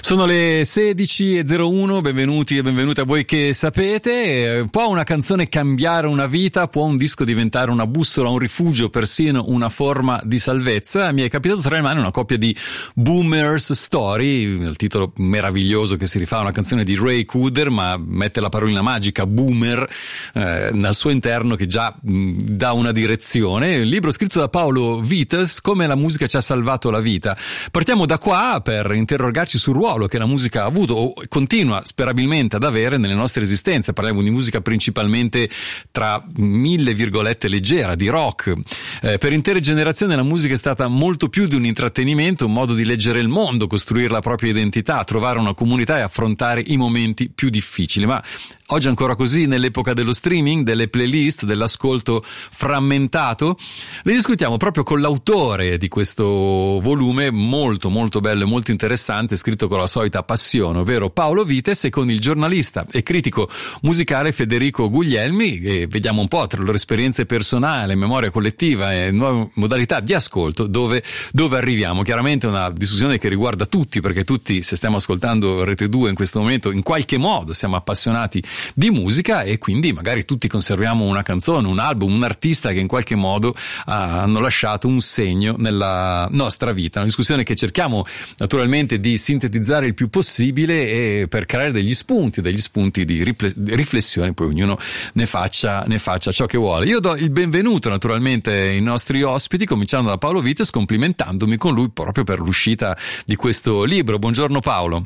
Sono le 16:01, benvenuti e benvenute a voi che sapete. Può una canzone cambiare una vita? Può un disco diventare una bussola, un rifugio, persino una forma di salvezza? Mi è capitato tra le mani una coppia di Boomers Story, il titolo meraviglioso che si rifà a una canzone di Ray Cooder, ma mette la parolina magica boomer al suo interno, che già dà una direzione. Il libro scritto da Paolo Vites, Come la musica ci ha salvato la vita. Partiamo da qua per interrogarci sul ruolo che la musica ha avuto o continua sperabilmente ad avere nelle nostre esistenze. Parliamo di musica principalmente tra mille virgolette leggera, di rock. Per intere generazioni la musica è stata molto più di un intrattenimento, un modo di leggere il mondo, costruire la propria identità, trovare una comunità e affrontare i momenti più difficili. Ma oggi è ancora così, nell'epoca dello streaming, delle playlist, dell'ascolto frammentato? Ne discutiamo proprio con l'autore di questo volume molto molto bello e molto interessante, scritto con la solita passione, ovvero Paolo Vites, e con il giornalista e critico musicale Federico Guglielmi, e vediamo un po' tra le loro esperienze personali, memoria collettiva e nuove modalità di ascolto dove arriviamo. Chiaramente è una discussione che riguarda tutti, perché tutti, se stiamo ascoltando Rete 2 in questo momento, in qualche modo siamo appassionati di musica, e quindi magari tutti conserviamo una canzone, un album, un artista che in qualche modo hanno lasciato un segno nella nostra vita. Una discussione che cerchiamo naturalmente di sintetizzare il più possibile, e per creare degli spunti di riflessione, poi ognuno ne faccia ciò che vuole. Io do il benvenuto naturalmente ai nostri ospiti, cominciando da Paolo Vites, complimentandomi con lui proprio per l'uscita di questo libro. Buongiorno Paolo.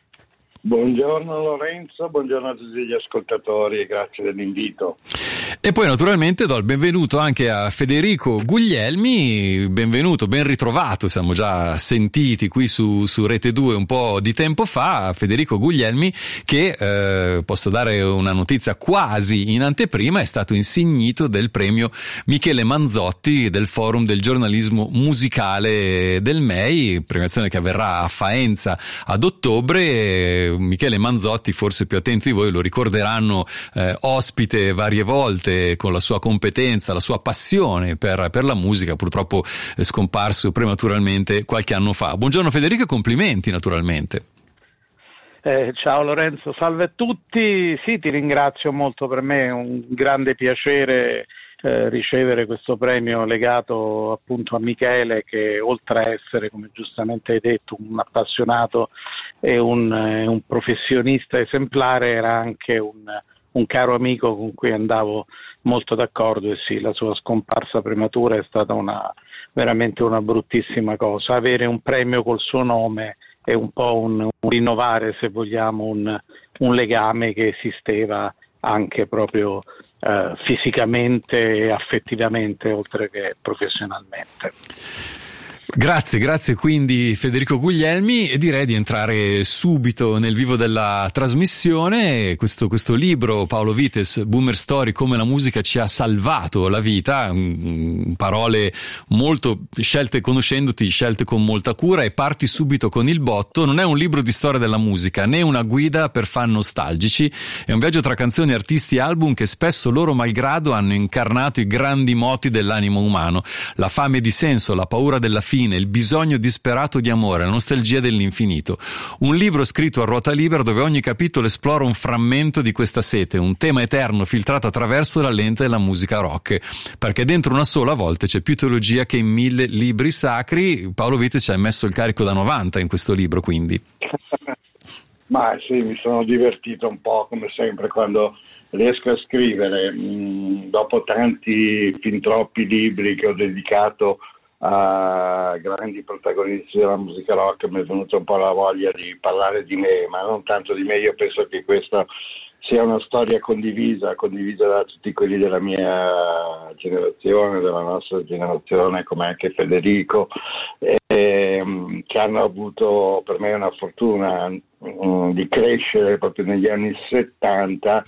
Buongiorno Lorenzo, buongiorno a tutti gli ascoltatori e grazie dell'invito. E poi naturalmente do il benvenuto anche a Federico Guglielmi. Benvenuto, ben ritrovato, siamo già sentiti qui su Rete 2 un po' di tempo fa. Federico Guglielmi, che posso dare una notizia quasi in anteprima, è stato insignito del premio Michele Manzotti del Forum del giornalismo musicale del MEI, premiazione che avverrà a Faenza ad ottobre. Michele Manzotti, forse più attenti di voi lo ricorderanno, ospite varie volte, con la sua competenza, la sua passione per la musica, purtroppo è scomparso prematuramente qualche anno fa. Buongiorno Federico e complimenti naturalmente. Ciao Lorenzo, salve a tutti. Sì, ti ringrazio molto, per me è un grande piacere ricevere questo premio legato appunto a Michele, che oltre a essere, come giustamente hai detto, un appassionato e un professionista esemplare, era anche un caro amico con cui andavo molto d'accordo, e sì, la sua scomparsa prematura è stata veramente una bruttissima cosa. Avere un premio col suo nome è un po' un rinnovare, se vogliamo, un legame che esisteva anche proprio fisicamente e affettivamente, oltre che professionalmente. Grazie quindi Federico Guglielmi, e direi di entrare subito nel vivo della trasmissione. Questo libro, Paolo Vites, Boomer Story, come la musica ci ha salvato la vita, parole molto scelte, conoscendoti, scelte con molta cura, e parti subito con il botto. Non è un libro di storia della musica, né una guida per fan nostalgici, è un viaggio tra canzoni, artisti e album che spesso, loro malgrado, hanno incarnato i grandi moti dell'animo umano: la fame di senso, la paura della fine, il bisogno disperato di amore, la nostalgia dell'infinito. Un libro scritto a ruota libera, dove ogni capitolo esplora un frammento di questa sete, un tema eterno filtrato attraverso la lente della musica rock, perché dentro una sola volta c'è più teologia che in 1000 libri sacri. Paolo Vites ci ha messo il carico da 90 in questo libro, quindi. Ma sì, mi sono divertito un po', come sempre, quando riesco a scrivere. Dopo tanti, fin troppi libri che ho dedicato a grandi protagonisti della musica rock, mi è venuta un po' la voglia di parlare di me, ma non tanto di me. Io penso che questa sia una storia condivisa da tutti quelli della mia generazione, della nostra generazione, come anche Federico, che hanno avuto, per me, una fortuna di crescere proprio negli anni 70,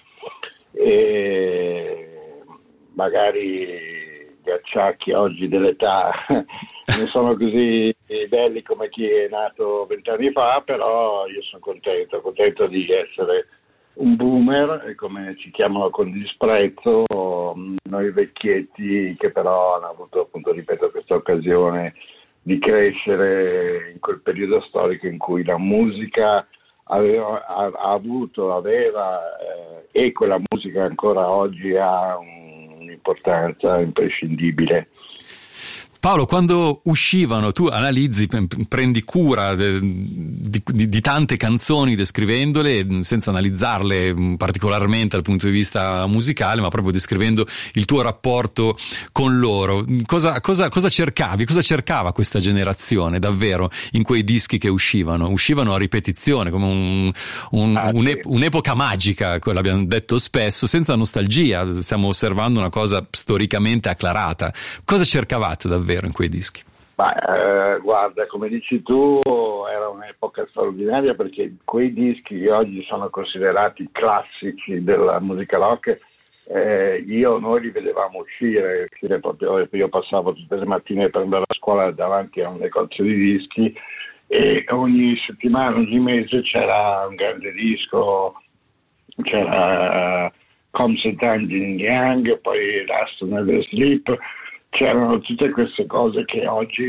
e magari gli acciacchi oggi dell'età non sono così belli come chi è nato 20 anni fa, però io sono contento di essere un boomer, e come ci chiamano con disprezzo noi vecchietti, che però hanno avuto, appunto, ripeto, questa occasione di crescere in quel periodo storico in cui la musica aveva e quella musica ancora oggi ha un'importanza imprescindibile. Paolo, quando uscivano, tu analizzi, prendi cura di tante canzoni descrivendole, senza analizzarle particolarmente dal punto di vista musicale, ma proprio descrivendo il tuo rapporto con loro. Cosa cercavi? Cosa cercava questa generazione davvero in quei dischi che uscivano? Uscivano a ripetizione, come un'epoca magica, l'abbiamo detto spesso, senza nostalgia. Stiamo osservando una cosa storicamente acclarata. Cosa cercavate davvero in quei dischi? Guarda, come dici tu, era un'epoca straordinaria, perché quei dischi che oggi sono considerati classici della musica rock, noi li vedevamo uscire proprio. Io passavo tutte le mattine per andare a scuola davanti a un negozio di dischi, e ogni settimana, ogni mese c'era un grande disco, c'era Comes a Dungeon Young, poi Last Never Sleep. C'erano tutte queste cose che oggi,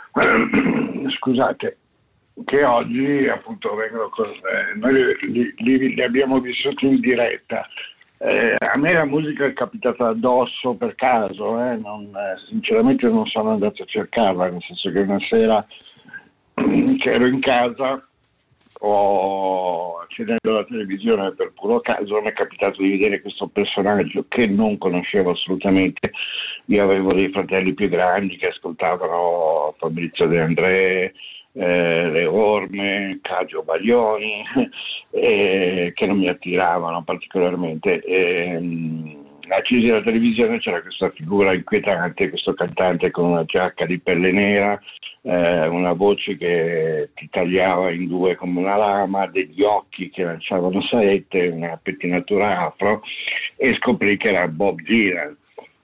che oggi appunto vengono, noi li abbiamo vissuti in diretta. A me la musica è capitata addosso per caso, sinceramente non sono andato a cercarla, nel senso che una sera che ero in casa, accendendo la televisione per puro caso, mi è capitato di vedere questo personaggio che non conoscevo assolutamente. Io avevo dei fratelli più grandi che ascoltavano Fabrizio De André, Le Orme, Cagio Baglioni, che non mi attiravano particolarmente. Accesi la televisione, c'era questa figura inquietante, questo cantante con una giacca di pelle nera, una voce che ti tagliava in due come una lama, degli occhi che lanciavano saette, una pettinatura afro, e scoprì che era Bob Dylan.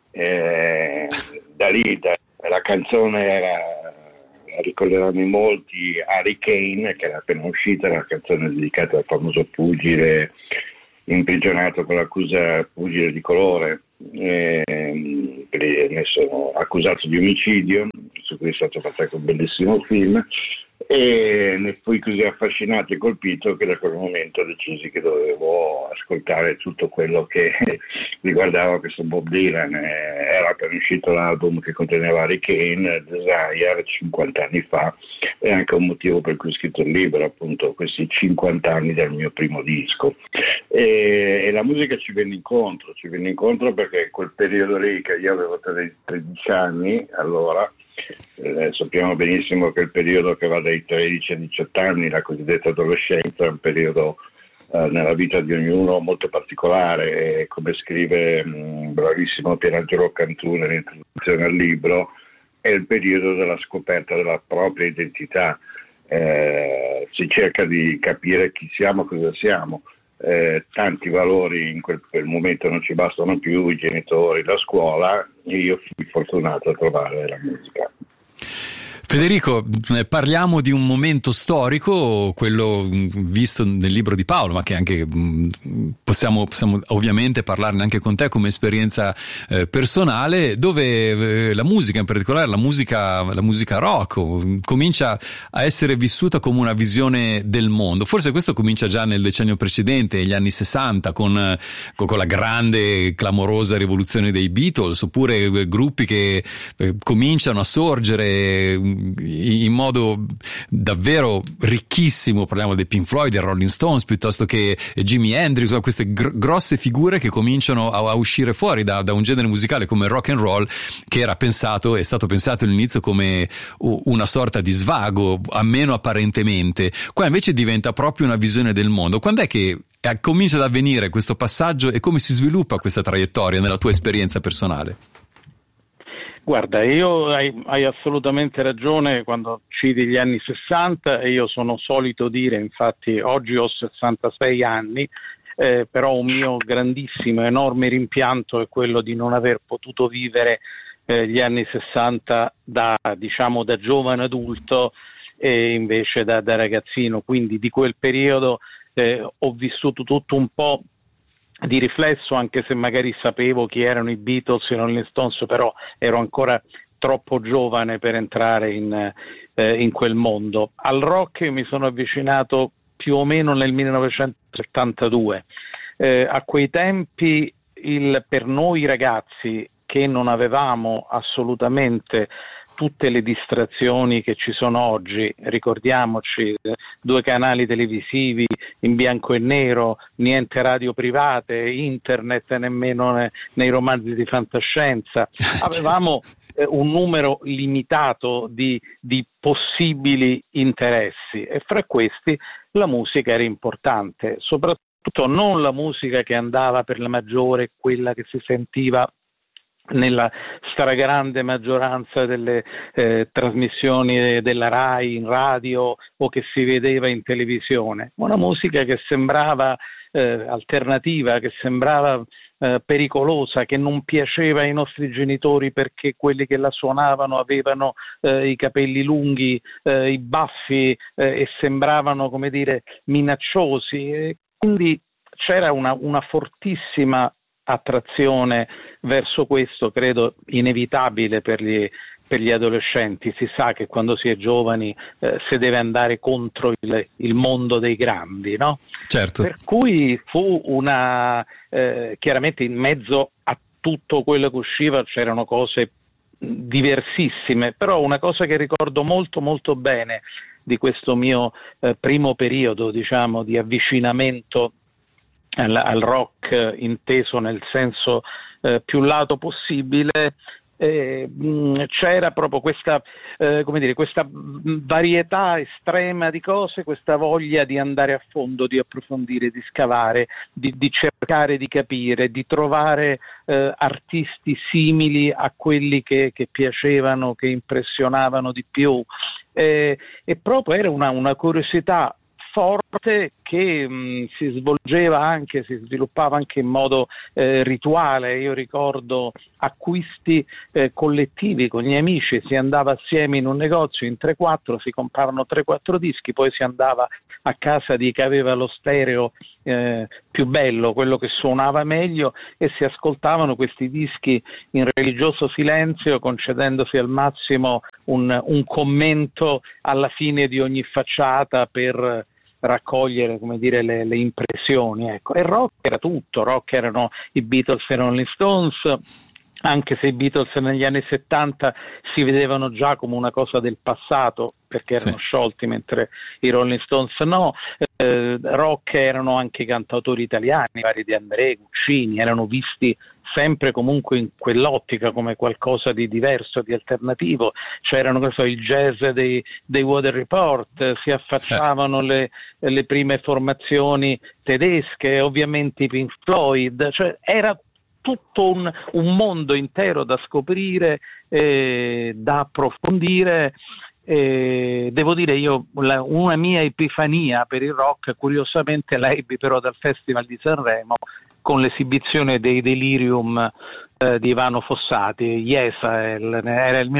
Da lì la canzone era, la ricorderanno in molti, Hurricane, che era appena uscita, era una canzone dedicata al famoso pugile imprigionato con l'accusa, pugile di colore, messo accusato di omicidio, su cui è stato fatto anche un bellissimo film, e ne fui così affascinato e colpito che da quel momento decisi che dovevo ascoltare tutto quello che riguardava questo Bob Dylan. Era appena uscito l'album che conteneva Hurricane, Desire, 50 anni fa, e anche un motivo per cui ho scritto il libro, appunto questi 50 anni dal mio primo disco. E la musica ci venne incontro perché in quel periodo lì, che io avevo 13 anni allora, sappiamo benissimo che il periodo che va dai 13 ai 18 anni, la cosiddetta adolescenza, è un periodo nella vita di ognuno molto particolare, e come scrive bravissimo Pierangelo Cantù nell'introduzione al libro, è il periodo della scoperta della propria identità. Si cerca di capire chi siamo, cosa siamo. Tanti valori in quel momento non ci bastano più, i genitori, la scuola, e io fui fortunato a trovare la musica. Federico, parliamo di un momento storico, quello visto nel libro di Paolo, ma che anche possiamo ovviamente parlarne anche con te come esperienza personale, dove la musica, in particolare la musica rock, comincia a essere vissuta come una visione del mondo. Forse questo comincia già nel decennio precedente, negli anni 60, con la grande, clamorosa rivoluzione dei Beatles, oppure gruppi che cominciano a sorgere in modo davvero ricchissimo. Parliamo dei Pink Floyd, dei Rolling Stones, piuttosto che Jimi Hendrix, queste grosse figure che cominciano a uscire fuori da un genere musicale come il rock and roll, che è stato pensato all'inizio come una sorta di svago, almeno apparentemente. Qua invece diventa proprio una visione del mondo. Quando è che comincia ad avvenire questo passaggio e come si sviluppa questa traiettoria nella tua esperienza personale? Guarda, hai assolutamente ragione quando citi gli anni 60, e io sono solito dire, infatti oggi ho 66 anni, però un mio grandissimo, enorme rimpianto è quello di non aver potuto vivere gli anni 60 da giovane adulto e invece da ragazzino, quindi di quel periodo ho vissuto tutto un po' di riflesso, anche se magari sapevo chi erano i Beatles e i Rolling Stones, però ero ancora troppo giovane per entrare in quel mondo. Al rock mi sono avvicinato più o meno nel 1972. A quei tempi per noi ragazzi che non avevamo assolutamente tutte le distrazioni che ci sono oggi, ricordiamoci, 2 canali televisivi in bianco e nero, niente radio private, internet nemmeno nei romanzi di fantascienza, avevamo un numero limitato di possibili interessi e fra questi la musica era importante, soprattutto non la musica che andava per la maggiore, quella che si sentiva nella stragrande maggioranza delle trasmissioni della RAI in radio o che si vedeva in televisione, una musica che sembrava alternativa, che sembrava pericolosa, che non piaceva ai nostri genitori perché quelli che la suonavano avevano i capelli lunghi, i baffi e sembravano, come dire, minacciosi, e quindi c'era una fortissima attrazione verso questo, credo inevitabile per gli adolescenti. Si sa che quando si è giovani si deve andare contro il mondo dei grandi, no? Certo. Per cui fu chiaramente in mezzo a tutto quello che usciva c'erano cose diversissime, però una cosa che ricordo molto molto bene di questo mio primo periodo, diciamo, di avvicinamento al rock inteso nel senso più lato possibile, c'era proprio questa questa varietà estrema di cose, questa voglia di andare a fondo, di approfondire, di scavare, di cercare di capire, di trovare artisti simili a quelli che piacevano, che impressionavano di più, e proprio era una curiosità forte che si sviluppava anche in modo rituale. Io ricordo acquisti collettivi con gli amici, si andava assieme in un negozio in 3-4, si compravano 3-4 dischi, poi si andava a casa di chi aveva lo stereo più bello, quello che suonava meglio, e si ascoltavano questi dischi in religioso silenzio, concedendosi al massimo un commento alla fine di ogni facciata per raccogliere, come dire, le impressioni, ecco. E rock era tutto, rock erano i Beatles e Rolling Stones, anche se i Beatles negli anni 70 si vedevano già come una cosa del passato perché erano sciolti, mentre i Rolling Stones no. Rock erano anche i cantautori italiani, vari De André, Guccini, erano visti sempre comunque in quell'ottica come qualcosa di diverso, di alternativo. C'erano il jazz dei Weather Report, si affacciavano le prime formazioni tedesche, ovviamente i Pink Floyd, cioè era tutto un mondo intero da scoprire, da approfondire. Devo dire, io una mia epifania per il rock curiosamente la ebbi però dal Festival di Sanremo con l'esibizione dei Delirium di Ivano Fossati. Era il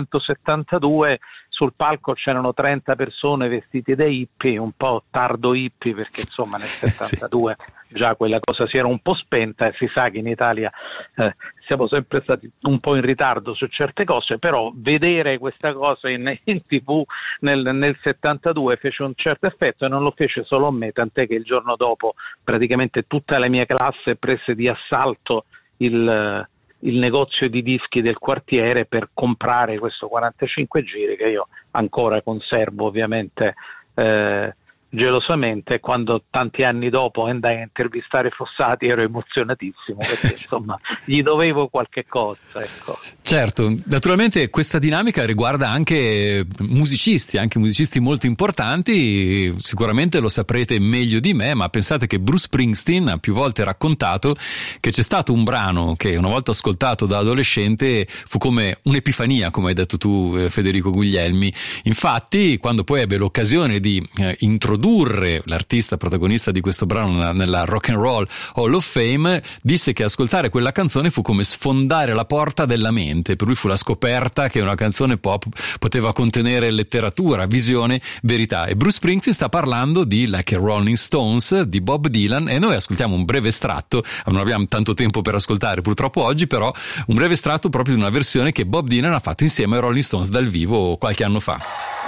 1972, sul palco c'erano 30 persone vestite da hippie, un po' tardo hippie perché insomma nel 72 già quella cosa si era un po' spenta, e si sa che in Italia siamo sempre stati un po' in ritardo su certe cose, però vedere questa cosa in TV nel 72 fece un certo effetto, e non lo fece solo a me, tant'è che il giorno dopo praticamente tutta la mia classe prese di assalto il negozio di dischi del quartiere per comprare questo 45 giri che io ancora conservo ovviamente gelosamente. Quando tanti anni dopo andai a intervistare Fossati ero emozionatissimo perché insomma gli dovevo qualche cosa, ecco. Certo, naturalmente questa dinamica riguarda anche musicisti molto importanti, sicuramente lo saprete meglio di me, ma pensate che Bruce Springsteen ha più volte raccontato che c'è stato un brano che una volta ascoltato da adolescente fu come un'epifania, come hai detto tu Federico Guglielmi. Infatti quando poi ebbe l'occasione di introdurre introdurre l'artista protagonista di questo brano nella Rock and Roll Hall of Fame, disse che ascoltare quella canzone fu come sfondare la porta della mente. Per lui fu la scoperta che una canzone pop poteva contenere letteratura, visione, verità. E Bruce Springsteen sta parlando di Like a Rolling Stones di Bob Dylan, e noi ascoltiamo un breve estratto. Non abbiamo tanto tempo per ascoltare purtroppo oggi, però un breve estratto proprio di una versione che Bob Dylan ha fatto insieme ai Rolling Stones dal vivo qualche anno fa.